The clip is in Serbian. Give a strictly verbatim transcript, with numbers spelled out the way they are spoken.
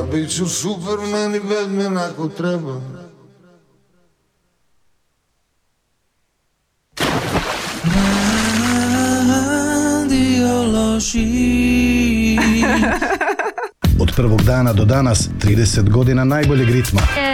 Biću Superman i Batman ako treba. Radio loži. Od prvog dana do danas trideset godina najboljeg ritma.